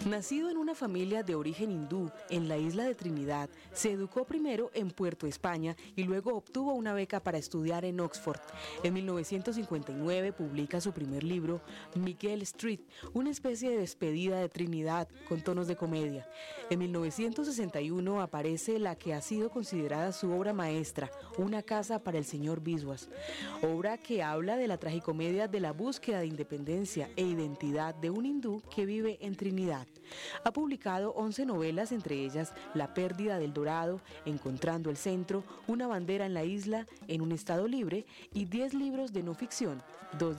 Nacido en una familia de origen hindú en la isla de Trinidad, se educó primero en Puerto España y luego obtuvo una beca para estudiar en Oxford. En 1959 publica su primer libro, Miguel Street, una especie de despedida de Trinidad con tonos de comedia. En 1961 aparece la que ha sido considerada su obra maestra, Una casa para el señor Biswas, obra que habla de la tragicomedia de la búsqueda de independencia e identidad de un hindú que vive en Trinidad. Ha publicado 11 novelas, entre ellas La pérdida del Dorado, Encontrando el centro, Una bandera en la isla, En un estado libre, y 10 libros de no ficción, 2